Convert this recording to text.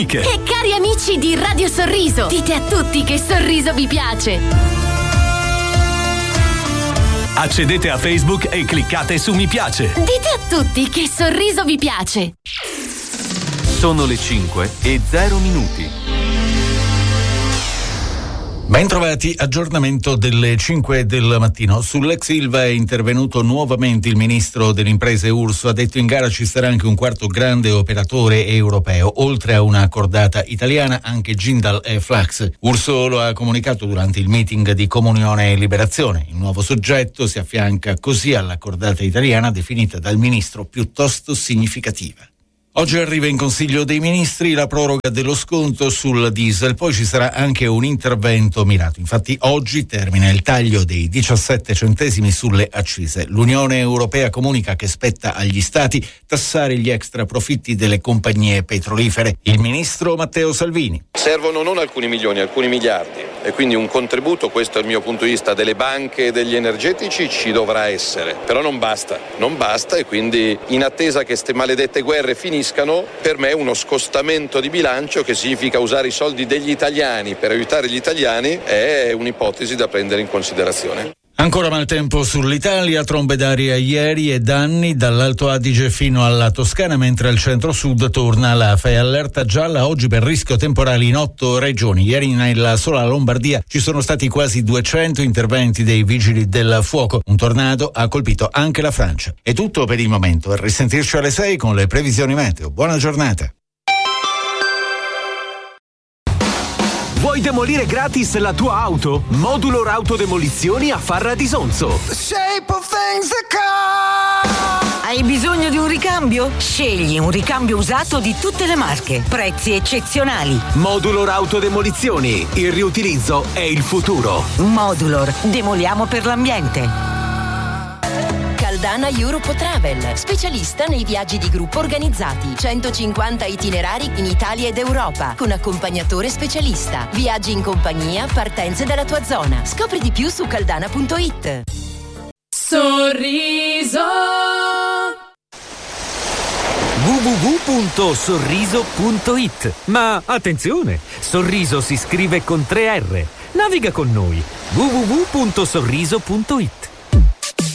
E cari amici di Radio Sorriso, dite a tutti che Sorriso vi piace. Accedete a Facebook e cliccate su mi piace. Dite a tutti che Sorriso vi piace. Sono le 5:0. Bentrovati, aggiornamento delle 5 del mattino. Sull'ex Ilva è intervenuto nuovamente il ministro delle imprese Urso. Ha detto: in gara ci sarà anche un quarto grande operatore europeo, oltre a una cordata italiana anche Jindal e Flax. Urso lo ha comunicato durante il meeting di Comunione e Liberazione. Il nuovo soggetto si affianca così alla cordata italiana definita dal ministro piuttosto significativa. Oggi arriva in Consiglio dei Ministri la proroga dello sconto sul diesel, poi ci sarà anche un intervento mirato. Infatti oggi termina il taglio dei 17 centesimi sulle accise. L'Unione Europea comunica che spetta agli Stati tassare gli extra profitti delle compagnie petrolifere. Il ministro Matteo Salvini. Servono non alcuni milioni, alcuni miliardi, e quindi un contributo, questo è il mio punto di vista, delle banche e degli energetici ci dovrà essere. Però non basta, e quindi in attesa che ste maledette guerre finiscano, per me uno scostamento di bilancio, che significa usare i soldi degli italiani per aiutare gli italiani, è un'ipotesi da prendere in considerazione. Ancora maltempo sull'Italia, trombe d'aria ieri e danni dall'Alto Adige fino alla Toscana, mentre al centro-sud torna l'afa e allerta gialla oggi per rischio temporali in 8 regioni. Ieri nella sola Lombardia ci sono stati quasi 200 interventi dei vigili del fuoco. Un tornado ha colpito anche la Francia. È tutto per il momento, a risentirci alle 6 con le previsioni meteo. Buona giornata. Vuoi demolire gratis la tua auto? Modulor Autodemolizioni a Farra di Sonzo. Hai bisogno di un ricambio? Scegli un ricambio usato di tutte le marche. Prezzi eccezionali. Modulor Autodemolizioni. Il riutilizzo è il futuro. Modulor. Demoliamo per l'ambiente. Caldana Europe Travel, specialista nei viaggi di gruppo organizzati. 150 itinerari in Italia ed Europa, con accompagnatore specialista. Viaggi in compagnia, partenze dalla tua zona. Scopri di più su caldana.it. Sorriso. www.sorriso.it. Ma attenzione, Sorriso si scrive con 3 R. Naviga con noi. www.sorriso.it.